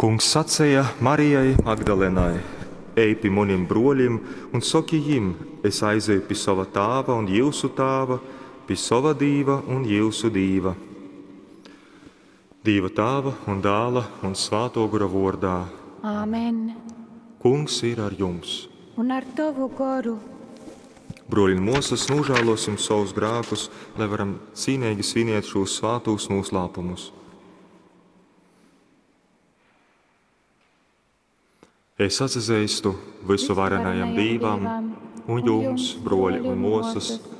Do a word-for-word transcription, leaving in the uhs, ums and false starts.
Kungs sacīja Marijai Magdalenai: Ej pie maniem broļiem un saki jim, es aizēju pie sava tāva un jūsu tāva, pie sava dīva un jūsu dīva. Dīva tāva un dāla un svāto gara vārdā. Āmen. Kungs ir ar jums. Un ar tavu garu. Broļi un mūsas, nožēlosim savus grēkus, lai varam cīnīgi svinēt šos svātos noslēpumus. Es atzīstu visu varenajam Dīvam un jums, broļi un mūsas,